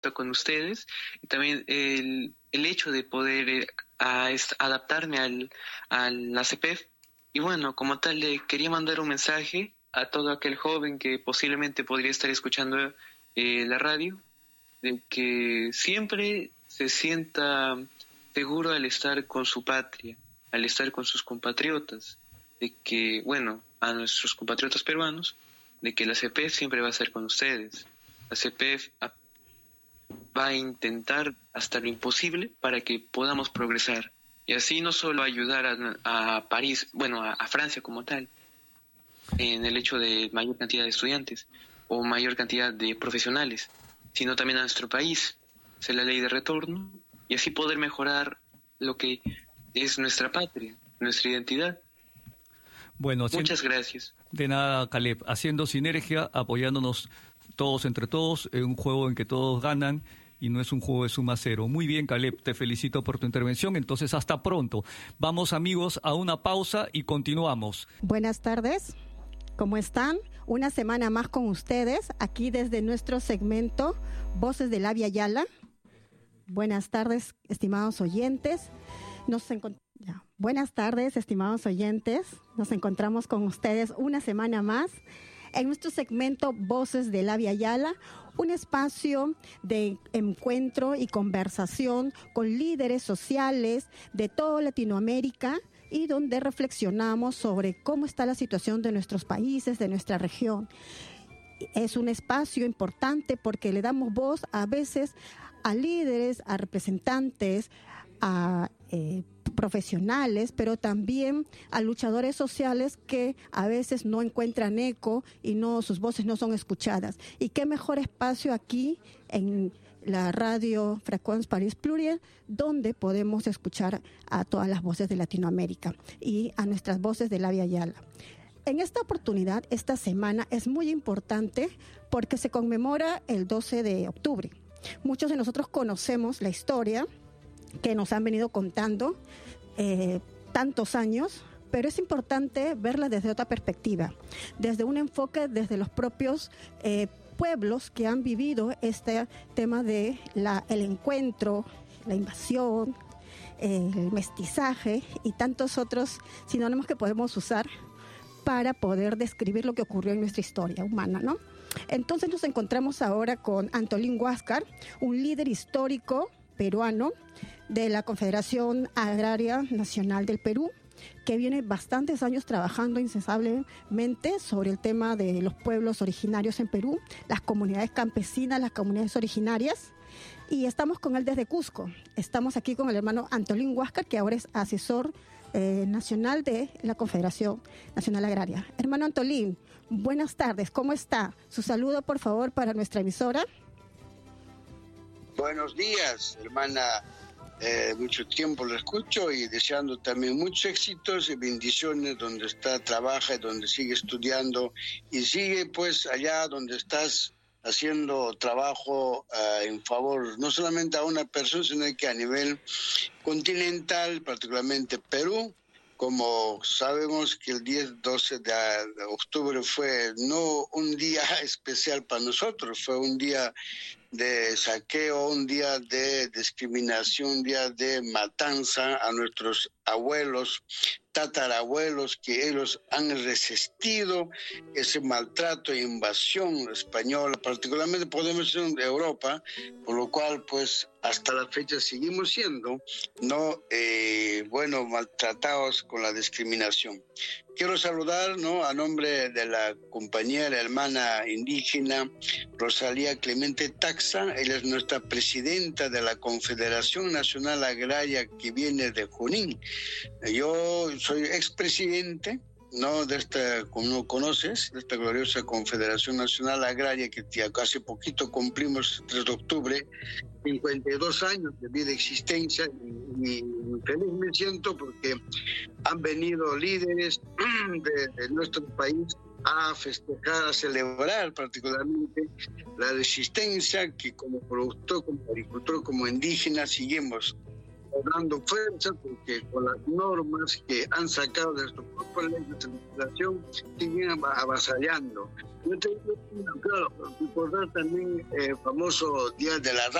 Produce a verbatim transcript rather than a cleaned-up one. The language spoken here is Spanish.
con ustedes y también el, el hecho de poder eh, a, es, adaptarme al, a la C P E F. Y bueno, como tal, le quería mandar un mensaje a todo aquel joven que posiblemente podría estar escuchando eh, la radio, de que siempre se sienta seguro al estar con su patria, al estar con sus compatriotas, de que, bueno, a nuestros compatriotas peruanos, de que la C P E F siempre va a ser con ustedes. La C P E F va a intentar hasta lo imposible para que podamos progresar. Y así no solo ayudar a, a París, bueno, a, a Francia como tal, en el hecho de mayor cantidad de estudiantes o mayor cantidad de profesionales, sino también a nuestro país, hacer la ley de retorno y así poder mejorar lo que es nuestra patria, nuestra identidad. Bueno, muchas gracias. De nada, Caleb. Haciendo sinergia, apoyándonos todos entre todos, en un juego en que todos ganan y no es un juego de suma cero. Muy bien, Caleb, te felicito por tu intervención. Entonces, hasta pronto. Vamos, amigos, a una pausa y continuamos. Buenas tardes. ¿Cómo están? Una semana más con ustedes, aquí desde nuestro segmento Voces de la Via Yala. Buenas tardes, estimados oyentes. Nos encont- ya. Buenas tardes, estimados oyentes. Nos encontramos con ustedes una semana más en nuestro segmento Voces de la Via Yala, un espacio de encuentro y conversación con líderes sociales de toda Latinoamérica y donde reflexionamos sobre cómo está la situación de nuestros países, de nuestra región. Es un espacio importante porque le damos voz a veces a líderes, a representantes, a eh, profesionales, pero también a luchadores sociales que a veces no encuentran eco y no sus voces no son escuchadas. Y qué mejor espacio aquí en la radio Frecuencia París Pluriel, donde podemos escuchar a todas las voces de Latinoamérica y a nuestras voces de la Via Yala. En esta oportunidad, esta semana es muy importante porque se conmemora el doce de octubre. Muchos de nosotros conocemos la historia que nos han venido contando eh, tantos años, pero es importante verla desde otra perspectiva, desde un enfoque desde los propios eh, pueblos que han vivido este tema de la, el encuentro, la invasión, el mestizaje y tantos otros sinónimos que podemos usar para poder describir lo que ocurrió en nuestra historia humana, ¿no? Entonces nos encontramos ahora con Antolín Huáscar, un líder histórico peruano de la Confederación Agraria Nacional del Perú, que viene bastantes años trabajando incansablemente sobre el tema de los pueblos originarios en Perú, las comunidades campesinas, las comunidades originarias. Y estamos con él desde Cusco. Estamos aquí con el hermano Antolín Huáscar, que ahora es asesor eh, nacional de la Confederación Nacional Agraria. Hermano Antolín, buenas tardes, ¿cómo está? Su saludo, por favor, para nuestra emisora. Buenos días, hermana. Eh, mucho tiempo lo escucho y deseando también muchos éxitos y bendiciones donde está, trabaja y donde sigue estudiando y sigue pues allá donde estás haciendo trabajo uh, en favor no solamente a una persona, sino que a nivel continental, particularmente Perú. Como sabemos que el diez doce de octubre fue no un día especial para nosotros, fue un día de saqueo, un día de discriminación, un día de matanza a nuestros abuelos, tatarabuelos, que ellos han resistido ese maltrato e invasión española, particularmente podemos decir de Europa, por lo cual pues hasta la fecha seguimos siendo no eh, bueno maltratados con la discriminación. Quiero saludar ¿no? a nombre de la compañera hermana indígena Rosalía Clemente Taxa. Ella es nuestra presidenta de la Confederación Nacional Agraria que viene de Junín. Yo soy expresidente ¿no? de esta, como conoces, de esta gloriosa Confederación Nacional Agraria que hace poquito cumplimos el tres de octubre, cincuenta y dos años de vida existencia y, y feliz me siento porque han venido líderes de, de nuestro país a festejar, a celebrar particularmente la resistencia que como productor, como agricultor, como indígena seguimos dando fuerza, porque con las normas que han sacado de su propia ley de legislación siguen avasallando. Yo tengo, claro, recordar también el famoso Día de la